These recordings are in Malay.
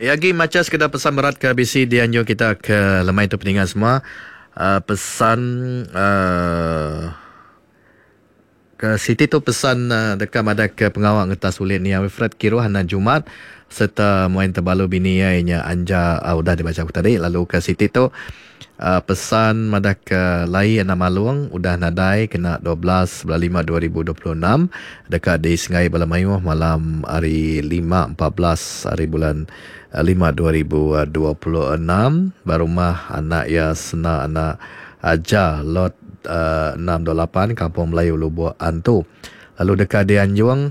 Ya, lagi macam sekedar pesan berat ke BC dianjur kita ke lemai tu peningan semua. Pesan ke Siti tu pesan dekat ada ke pengawal ngetas sulit ni Wilfred Kiro hana Jumat serta main terbalu bini ianya Anja udah dibaca aku tadi. Lalu ke Siti tu pesan madak ke lai anak maluang udah nadai kena 12 bulan 5 2026 dekat di Sengai Balamayuh malam hari 5 14 hari bulan 5 2026 barumah anak ya sena anak Aja lot 628 Kampung Melayu Lubuk Antu. Lalu dekat di Anjuang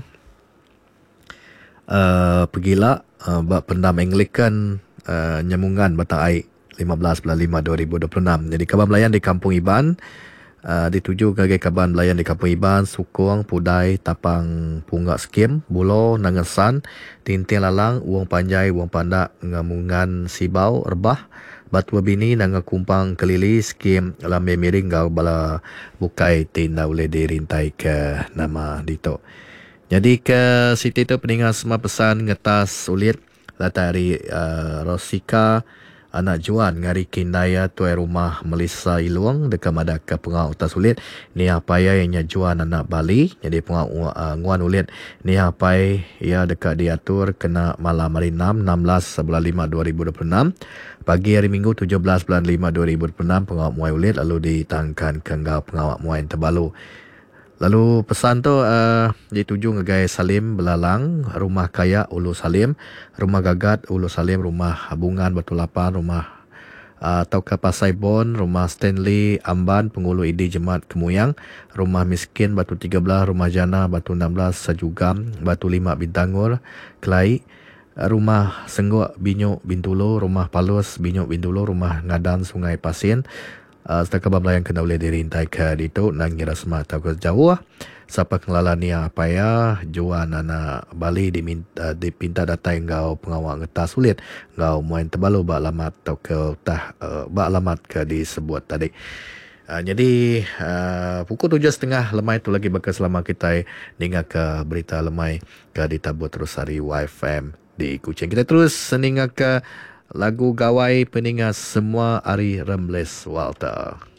pergilah bak pendam Anglican Nyamungan Batang Air 15 bulan 5 2026. Jadi kabar melayan di Kampung Iban dituju ke kabar melayan di Kampung Iban, Sukong, Pudai, Tapang Punggak Skim, Bulo, Nangesan, Tintin Lalang, Uang Panjai, Uang Pandak, Ngamungan Sibau, Rebah, Batu Bini, Nanga Kumpang Kelili, Skim Lambe Miring, Gau Bala Bukai, Tinda boleh dirintai ke nama Dito. Jadi ke Siti tu peningat semua pesan ngetas ulit latari Rosika anak Juan ngari kindaya tuai rumah Melissa Iluang dekat madaka pengau utas ulit ni apa ya yang Juan anak Bali jadi pengau nguan ulit ni apa ya dekat diatur kena malam hari 16 bulan 5 2026 pagi hari Minggu 17 bulan 5 2026 pengau muai ulit lalu ditangkan ke ngau pengawak muai terbalu. Lalu pesan tu dituju ngegai Salim Belalang, Rumah Kaya Ulu Salim, Rumah Gagat Ulu Salim, Rumah Bungan Batu Lapan, Rumah Tauka Pasai Bon, Rumah Stanley Amban, Pengulu ID Jemaat Kemuyang, Rumah Miskin Batu 13, Rumah Jana Batu 16, Sajugam, Batu 5 Bintangur, Kelai, Rumah Senggok Binyuk Bintulo, Rumah Palus Binyuk Bintulo, Rumah Ngadan Sungai Pasin. Setakat babla yang kena boleh dirintai ke dito nang ngira semata ke jauh siapa kelala ni apa ya juan anak Bali dipinta data yang gau pengawal ngetas sulit gau main terbalu bak alamat atau ke tah bak alamat ke disebut tadi. Jadi pukul 7.30 lemai tu lagi bakal selama kita dengar ke berita lemai ke ditabut terus hari YFM di Kuching. Kita terus seninga ke lagu gawai peningat semua Ari Rembles Walter.